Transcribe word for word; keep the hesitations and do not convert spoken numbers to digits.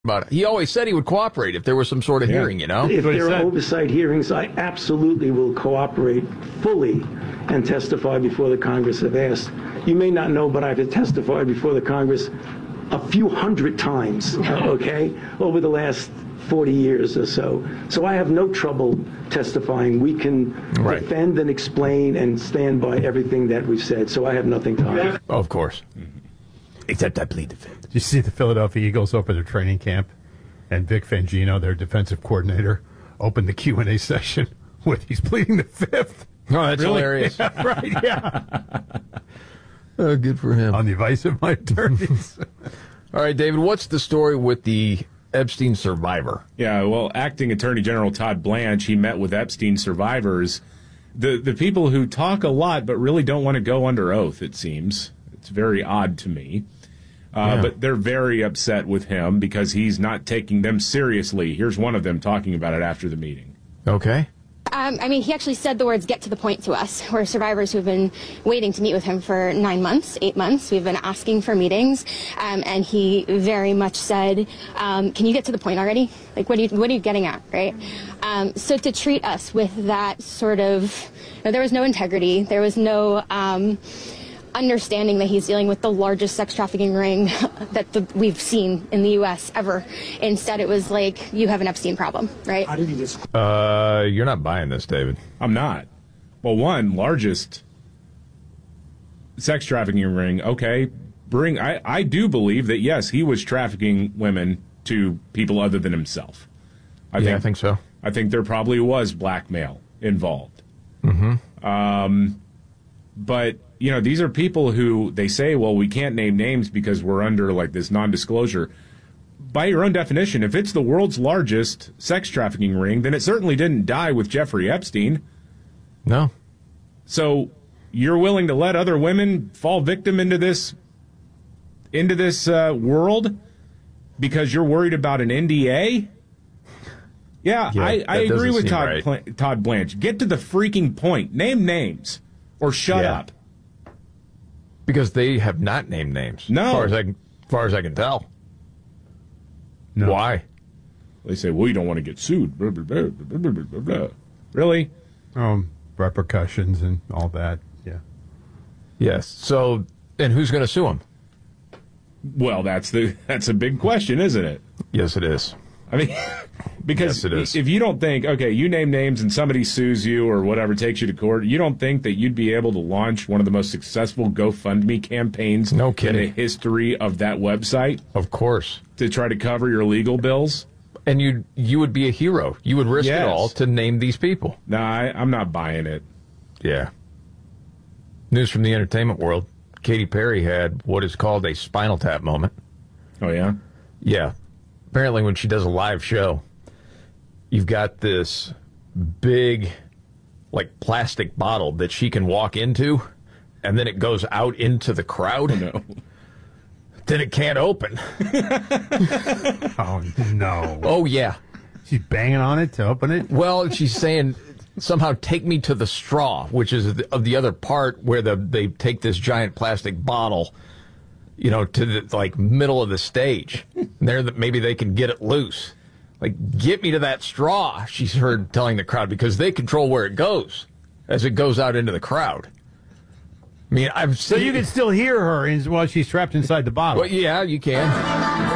about it. He always said he would cooperate if there was some sort of yeah. hearing, you know? If there are oversight hearings, I absolutely will cooperate fully and testify before the Congress if asked. You may not know, but I've testified before the Congress a few hundred times, uh, okay, over the last forty years or so. So I have no trouble testifying. We can right. defend and explain and stand by everything that we've said. So I have nothing to hide. Oh, of course. Mm-hmm. Except I plead the fifth. Did you see the Philadelphia Eagles open their training camp? And Vic Fangino, their defensive coordinator, opened the Q and A session with he's pleading the fifth. Oh, that's really? hilarious. Yeah, right, yeah. Oh, good for him. On the advice of my attorneys. All right, David, what's the story with the Epstein survivor? Yeah, well, Acting Attorney General Todd Blanche, he met with Epstein survivors, the the people who talk a lot but really don't want to go under oath, it seems. It's very odd to me. Uh, yeah. But they're very upset with him because he's not taking them seriously. Here's one of them talking about it after the meeting. Okay. Um, I mean, he actually said the words, get to the point to us. We're survivors who've been waiting to meet with him for nine months, eight months. We've been asking for meetings. Um, and he very much said, um, can you get to the point already? Like, what are you, what are you getting at, right? Um, so to treat us with that sort of, you know, there was no integrity. There was no um, understanding that he's dealing with the largest sex trafficking ring that the, we've seen in the U S ever. Instead, it was like, you have an Epstein problem, right? How did he just... Uh, you're not buying this, David. I'm not. Well, one, largest sex trafficking ring, okay. Bring. I, I do believe that, yes, he was trafficking women to people other than himself. I yeah, think, I think so. I think there probably was blackmail involved. Mm-hmm. Um, but... You know, these are people who they say, well, we can't name names because we're under, like, this non-disclosure. By your own definition, if it's the world's largest sex trafficking ring, then it certainly didn't die with Jeffrey Epstein. No. So you're willing to let other women fall victim into this into this uh, world because you're worried about an N D A? Yeah, yeah I, I agree with Todd, right. Pla- Todd Blanche. Get to the freaking point. Name names or shut yeah. up. Because they have not named names. No. As far as I, as far as I can tell. No. Why? They say, well, you don't want to get sued. Blah, blah, blah, blah, blah, blah. Really? Um, repercussions and all that, yeah. Yes. So, and who's going to sue him? Well, that's the that's a big question, isn't it? Yes, it is. I mean, because yes, it is. If you don't think, okay, you name names and somebody sues you or whatever, takes you to court, you don't think that you'd be able to launch one of the most successful GoFundMe campaigns no kidding. in the history of that website? Of course. To try to cover your legal bills? And you you would be a hero. You would risk yes. it all to name these people. No, I, I'm not buying it. Yeah. News from the entertainment world. Katy Perry had what is called a Spinal Tap moment. Oh, yeah? Yeah. Apparently when she does a live show, you've got this big, like, plastic bottle that she can walk into, and then it goes out into the crowd. Oh, no. Then it can't open. Oh, no. Oh, yeah. She's banging on it to open it? Well, she's saying, somehow take me to the straw, which is the, of the other part where the, they take this giant plastic bottle, you know, to the, like, middle of the stage. There, that maybe they can get it loose. Like, get me to that straw, she's heard telling the crowd, because they control where it goes as it goes out into the crowd. I mean, I've seen... So you can still hear her while she's trapped inside the bottle? Well, yeah, you can.